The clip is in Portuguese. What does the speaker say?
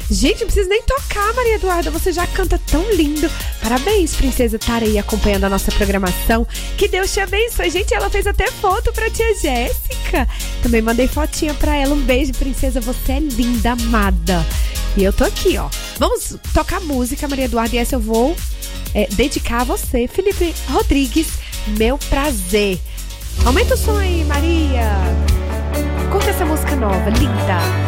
Gente, não precisa nem tocar, Maria Eduarda, você já canta tão lindo. Parabéns, princesa, estar aí acompanhando a nossa programação. Que Deus te abençoe. Gente, ela fez até foto pra tia Jéssica. Também mandei fotinha pra ela. Um beijo, princesa, você é linda, amada. E eu tô aqui, ó. Vamos tocar música, Maria Eduarda, e essa eu vou dedicar a você, Felipe Rodrigues, Meu Prazer. Aumenta o som aí, Maria. Curta essa música nova, linda.